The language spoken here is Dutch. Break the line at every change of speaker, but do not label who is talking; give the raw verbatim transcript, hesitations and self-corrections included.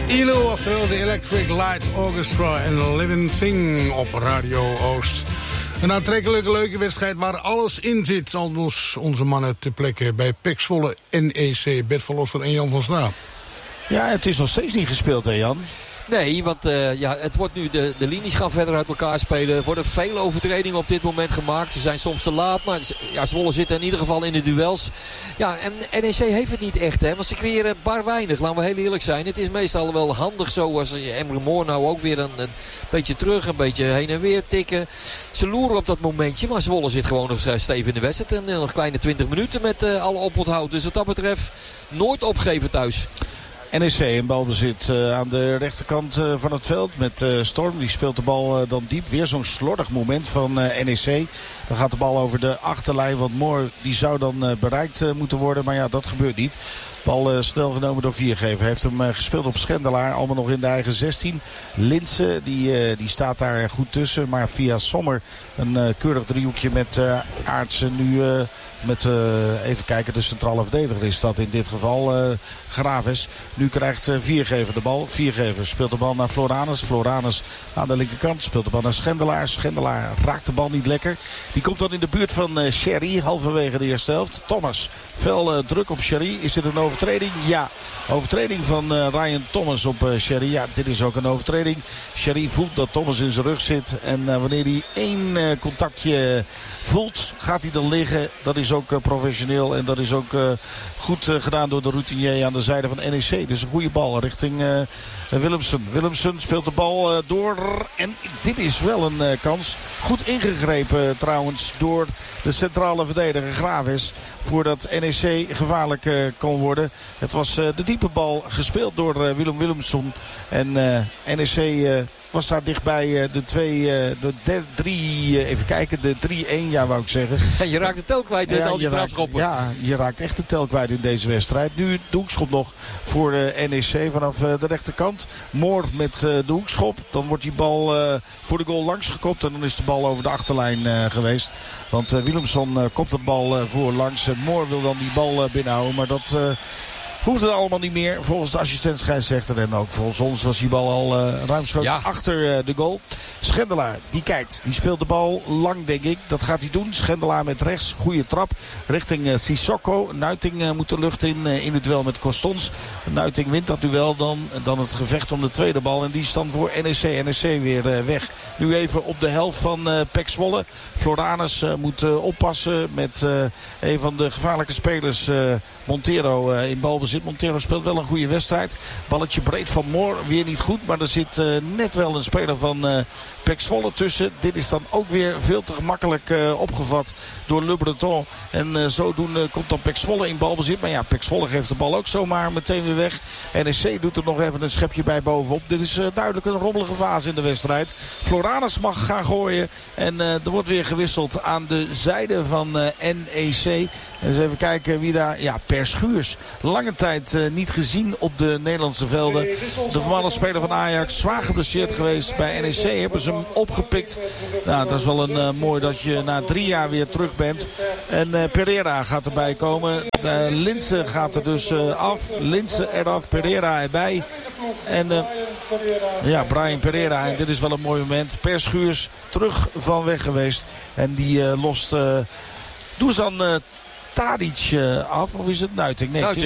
I L O, oftewel de Electric Light Orchestra en Living Thing op Radio Oost. Een aantrekkelijke leuke wedstrijd waar alles in zit. Zal dus onze mannen te plekken bij P E C Zwolle N E C. Bert van Losser en Jan van Straat.
Ja, het is nog steeds niet gespeeld, hè Jan?
Nee, want uh, ja, het wordt nu de, de linies gaan verder uit elkaar spelen. Er worden veel overtredingen op dit moment gemaakt. Ze zijn soms te laat, maar ja, Zwolle zit in ieder geval in de duels. Ja, en N E C heeft het niet echt, hè, want ze creëren bar weinig. Laten we heel eerlijk zijn. Het is meestal wel handig zo als Emre Moor nou ook weer een, een beetje terug, een beetje heen en weer tikken. Ze loeren op dat momentje, maar Zwolle zit gewoon nog stevig in de wedstrijd. En nog kleine twintig minuten met uh, alle oponthoud. Dus wat dat betreft nooit opgeven thuis.
N E C in balbezit uh, aan de rechterkant uh, van het veld met uh, Storm. Die speelt de bal uh, dan diep. Weer zo'n slordig moment van uh, N E C. Dan gaat de bal over de achterlijn. Want Moor die zou dan uh, bereikt uh, moeten worden. Maar ja, dat gebeurt niet. Bal uh, snel genomen door Viergever. Heeft hem uh, gespeeld op Schendelaar. Allemaal nog in de eigen zestien. Linse die, uh, die staat daar goed tussen. Maar via Sommer een uh, keurig driehoekje met uh, Aartsen nu... Uh, Met, uh, even kijken, de centrale verdediger is dat in dit geval. Uh, Graves. Nu krijgt uh, Viergever de bal. Viergever speelt de bal naar Floranus. Floranus aan de linkerkant speelt de bal naar Schendelaar. Schendelaar raakt de bal niet lekker. Die komt dan in de buurt van uh, Sherry. Halverwege de eerste helft. Thomas. Fel uh, druk op Sherry. Is dit een overtreding? Ja. Overtreding van uh, Ryan Thomas op uh, Sherry. Ja, dit is ook een overtreding. Sherry voelt dat Thomas in zijn rug zit. En uh, wanneer hij één uh, contactje voelt, gaat hij dan liggen. Dat is ook uh, professioneel. En dat is ook uh, goed uh, gedaan door de routinier aan de zijde van N E C. Dus een goede bal richting uh, Willemsen. Willemsen speelt de bal uh, door. En dit is wel een uh, kans. Goed ingegrepen uh, trouwens door de centrale verdediger Graves. Voordat N E C gevaarlijk uh, kon worden. Het was uh, de diepe bal gespeeld door uh, Willem Willemsen. En uh, N E C... Uh, was daar dichtbij de twee, de der, drie, even kijken, de drie-een, ja wou ik zeggen.
En je raakt de tel kwijt in ja, al die strafschoppen.
Ja, je raakt echt de tel kwijt in deze wedstrijd. Nu de hoekschop nog voor de N E C vanaf de rechterkant. Moor met de hoekschop. Dan wordt die bal voor de goal langs gekopt en dan is de bal over de achterlijn geweest. Want Willemson kopt de bal voor langs. Moor wil dan die bal binnenhouden, maar dat... hoeft het allemaal niet meer volgens de assistent scheidsrechter. En ook volgens ons was die bal al uh, ruimschoots ja. achter uh, de goal. Schendelaar, die kijkt. Die speelt de bal lang, denk ik. Dat gaat hij doen. Schendelaar met rechts. Goede trap. Richting uh, Sissoko. Nuiting uh, moet de lucht in uh, in het duel met Costons. Nuiting wint dat duel dan. Dan het gevecht om de tweede bal. En die is dan voor N E C. N E C weer uh, weg. Nu even op de helft van uh, P E C Zwolle. Floranus uh, moet uh, oppassen met uh, een van de gevaarlijke spelers. Uh, Montero uh, in balbezit. Montero speelt wel een goede wedstrijd. Balletje breed van Moor. Weer niet goed. Maar er zit uh, net wel een speler van uh, P E C Zwolle tussen. Dit is dan ook weer veel te gemakkelijk uh, opgevat door Le Breton. En uh, zodoende komt dan P E C Zwolle in balbezit. Maar ja, P E C Zwolle geeft de bal ook zomaar meteen weer weg. N E C doet er nog even een schepje bij bovenop. Dit is uh, duidelijk een rommelige fase in de wedstrijd. Floranus mag gaan gooien. En uh, er wordt weer gewisseld aan de zijde van uh, N E C. Eens even kijken wie daar... Ja, Per Schuurs. Lange tijd uh, niet gezien op de Nederlandse velden. De voormalige speler van Ajax. Zwaar geblesseerd geweest bij N E C. Hebben ze hem opgepikt. Nou, dat is wel een uh, mooi dat je na drie jaar weer terug bent. En uh, Pereira gaat erbij komen. Uh, Linse gaat er dus uh, af. Linse eraf. Pereira erbij. En uh, ja, Brian Pereira. En dit is wel een mooi moment. Per Schuurs terug van weg geweest. En die uh, lost... Uh, doe ze dan... Uh, Tadic uh, af, of is het Nuiting? Nee,
Nuiting,